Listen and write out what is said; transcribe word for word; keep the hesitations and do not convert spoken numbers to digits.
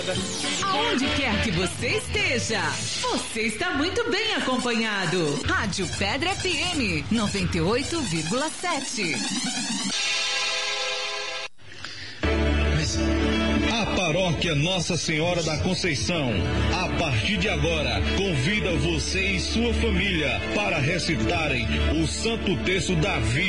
Aonde quer que você esteja, você está muito bem acompanhado. Rádio Pedra F M noventa e oito vírgula sete. A Paróquia Nossa Senhora da Conceição, a partir de agora, convida você e sua família para recitarem o Santo Terço da Vida.